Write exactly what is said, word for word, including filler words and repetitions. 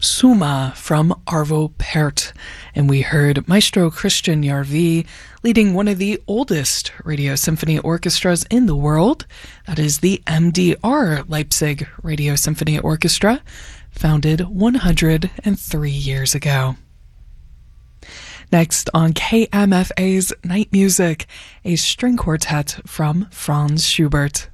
Suma from Arvo Pärt, and we heard Maestro Christian Järvi leading one of the oldest radio symphony orchestras in the world. That is the M D R Leipzig Radio Symphony Orchestra, founded one hundred three years ago. Next on K M F A's Night Music, a string quartet from Franz Schubert.